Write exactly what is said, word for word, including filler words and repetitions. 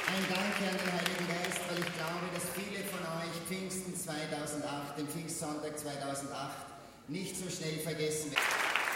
Ein Danke an den Heiligen Geist, weil ich glaube, dass viele von euch Pfingsten zweitausendacht, den Pfingstsonntag zweitausendacht, nicht so schnell vergessen werden.